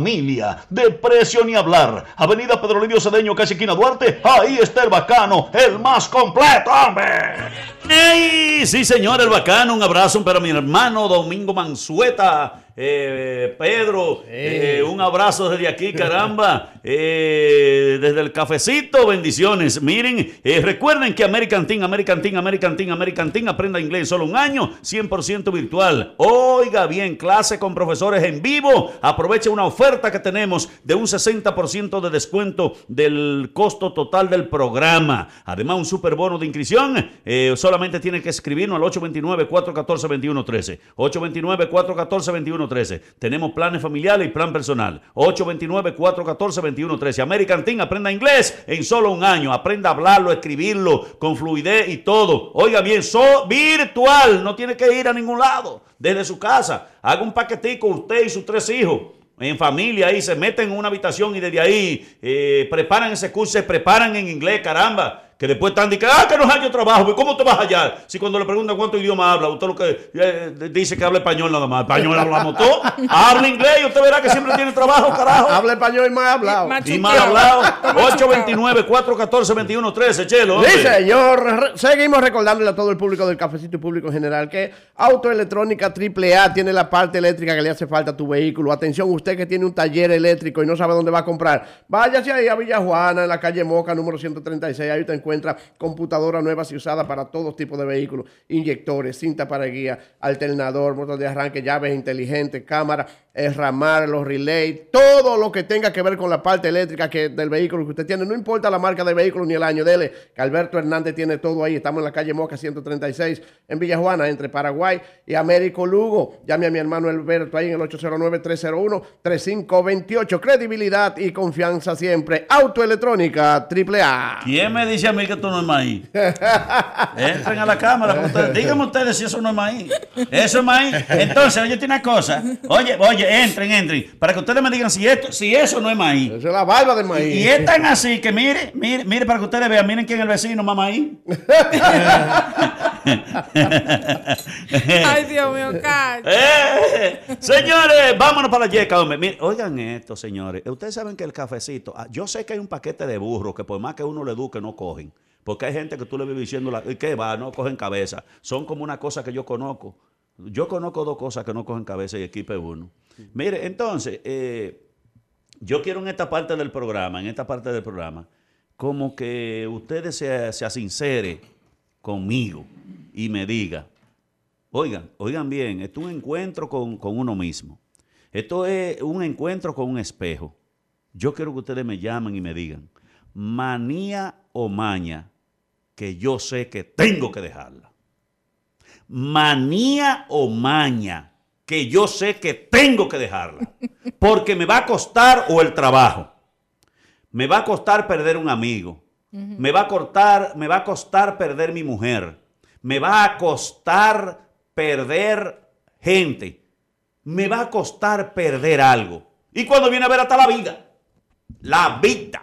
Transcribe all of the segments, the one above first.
familia. De precio ni hablar. Avenida Pedro Livio Cedeño, casi esquina Duarte. Ahí está el Bacano, el más completo, hombre. ¡Ey! Sí, señor, el Bacano. Un abrazo para mi hermano Domingo Manzueta. Pedro, un abrazo desde aquí, caramba, desde el cafecito, bendiciones. Miren, recuerden que American Team, aprenda inglés en solo un año, 100% virtual. Oiga bien, clase con profesores en vivo. Aproveche una oferta que tenemos de un 60% de descuento del costo total del programa. Además, un super bono de inscripción. Solamente tiene que escribirnos al 829-414-2113. 829-414-2113. Tenemos planes familiares y plan personal. 829-414-2113. American Team, aprenda inglés en solo un año. Aprenda a hablarlo, escribirlo con fluidez y todo. Oiga bien, virtual. No tiene que ir a ningún lado. Desde su casa. Haga un paquetico usted y sus 3 hijos. En familia ahí se meten en una habitación y desde ahí preparan ese curso, se preparan en inglés, caramba. Que después están diciendo, que no hay trabajo. ¿Cómo te vas a hallar? Si cuando le preguntan cuántos idiomas habla, usted lo que dice que habla español nada más. Español hablamos todos. Habla inglés y usted verá que siempre tiene trabajo, carajo. Habla español y más hablado. Y más hablado. 829-414-2113, Chelo. Sí, señor. Seguimos recordándole a todo el público del cafecito y público en general que Autoelectrónica AAA tiene la parte eléctrica que le hace falta a tu vehículo. Atención, usted que tiene un taller eléctrico y no sabe dónde va a comprar. Váyase ahí a Villajuana, en la calle Moca, número 136. Ahí te encuentra computadora nuevas y usadas para todo tipo de vehículos, inyectores, cinta para guía, alternador, motor de arranque, llaves inteligentes, cámara, ramar, los relays, todo lo que tenga que ver con la parte eléctrica del vehículo que usted tiene, no importa la marca de vehículo ni el año, dele, que Alberto Hernández tiene todo ahí. Estamos en la calle Moca 136 en Villajuana, entre Paraguay y Américo Lugo. Llame a mi hermano Alberto ahí en el 809-301-3528. Credibilidad y confianza siempre. Autoelectrónica AAA. ¿Quién me dice a mí que esto no es maíz? Entren a la cámara. Díganme ustedes si eso no es maíz. Eso es maíz. Entonces, oye, tiene una cosa. Oye, entren. Para que ustedes me digan si eso no es maíz. Eso es la barba de maíz. Y es tan así que mire, para que ustedes vean. Miren quién es el vecino, mamá ahí. Ay, Dios mío, cállate. Señores, vámonos para la yeca, hombre. Miren, oigan esto, señores. Ustedes saben que el cafecito, yo sé que hay un paquete de burros que por más que uno le eduque, no cogen. Porque hay gente que tú le vives diciendo que va, no cogen cabeza. Son como una cosa que yo conozco. Yo conozco 2 cosas que no cogen cabeza y equipe uno. Mire, entonces, yo quiero en esta parte del programa, como que ustedes se asincere conmigo y me diga, oigan bien, esto es un encuentro con uno mismo. Esto es un encuentro con un espejo. Yo quiero que ustedes me llamen y me digan, manía o maña que yo sé que tengo que dejarla. Manía o maña que yo sé que tengo que dejarla. Porque me va a costar o el trabajo. Me va a costar perder un amigo. Me va a costar perder mi mujer. Me va a costar perder gente. Me va a costar perder algo. Y cuando viene a ver hasta la vida. La vida.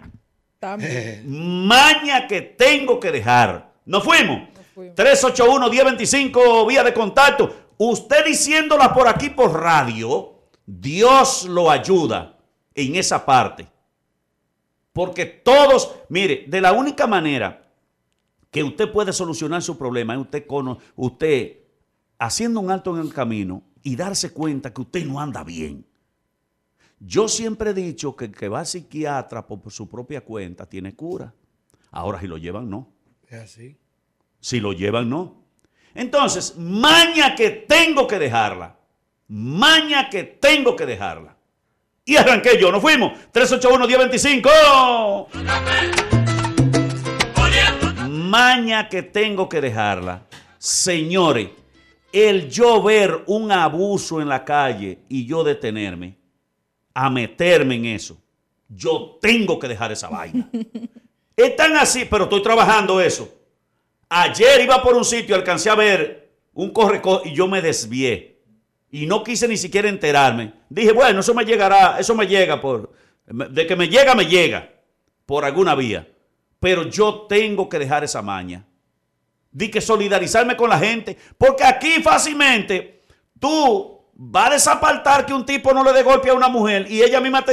Maña que tengo que dejar. ¿Nos fuimos? 381-1025, vía de contacto. Usted diciéndola por aquí por radio, Dios lo ayuda en esa parte. Porque todos, mire, de la única manera que usted puede solucionar su problema es usted haciendo un alto en el camino y darse cuenta que usted no anda bien. Yo siempre he dicho que el que va al psiquiatra por su propia cuenta tiene cura. Ahora, si lo llevan, no. Es así. Si lo llevan, no. Entonces, maña que tengo que dejarla. Maña que tengo que dejarla. Y arranqué yo, nos fuimos. 381-1025. Maña que tengo que dejarla. Señores, el yo ver un abuso en la calle y yo detenerme a meterme en eso, yo tengo que dejar esa vaina. Es tan así, pero estoy trabajando eso. Ayer iba por un sitio, alcancé a ver un corre-corre y yo me desvié. Y no quise ni siquiera enterarme. Dije, bueno, eso me llega de que me llega por alguna vía. Pero yo tengo que dejar esa maña. De que solidarizarme con la gente. Porque aquí fácilmente tú vas a desapartar que un tipo no le dé golpe a una mujer y ella misma te